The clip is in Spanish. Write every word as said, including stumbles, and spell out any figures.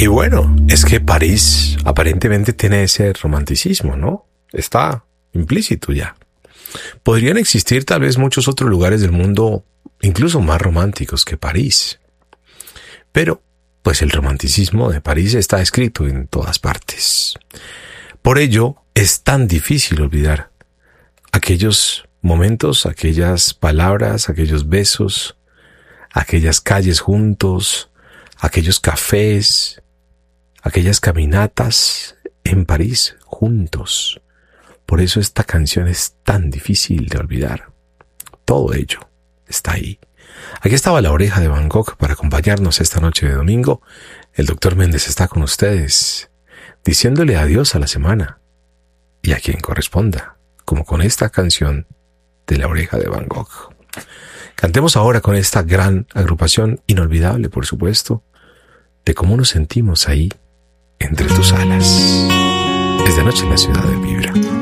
Y bueno, es que París aparentemente tiene ese romanticismo, ¿no? Está implícito ya. Podrían existir tal vez muchos otros lugares del mundo incluso más románticos que París. Pero, pues el romanticismo de París está escrito en todas partes. Por ello, es tan difícil olvidar aquellos momentos, aquellas palabras, aquellos besos, aquellas calles juntos, aquellos cafés, aquellas caminatas en París juntos. Por eso esta canción es tan difícil de olvidar. Todo ello está ahí. Aquí estaba La Oreja de Van Gogh para acompañarnos esta noche de domingo. El doctor Méndez está con ustedes, diciéndole adiós a la semana y a quien corresponda, como con esta canción de La Oreja de Van Gogh. Cantemos ahora con esta gran agrupación, inolvidable por supuesto, de cómo nos sentimos ahí entre tus alas. Es de noche en la ciudad de Vibra.